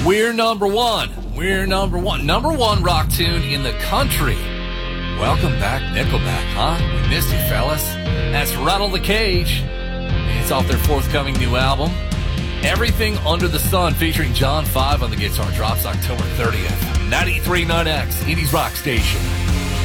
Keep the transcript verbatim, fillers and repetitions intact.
We're number one. We're number one. Number one rock tune in the country. Welcome back, Nickelback, huh? We missed you, fellas. That's Rattle the Cage. It's off their forthcoming new album, Everything Under the Sun, featuring John five on the guitar. Drops October thirtieth. ninety-three point nine X, Indies Rock Station.